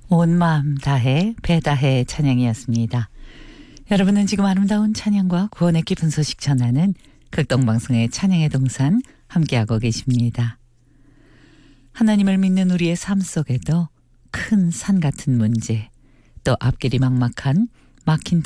온 마음 다해 배다해 찬양이었습니다. 여러분은 지금 아름다운 찬양과 구원의 깊은 소식 전하는 극동방송의 찬양의 동산 함께하고 계십니다. 하나님을 믿는 우리의 삶 속에도 큰 산 같은 문제, 또 앞길이 막막한 막힌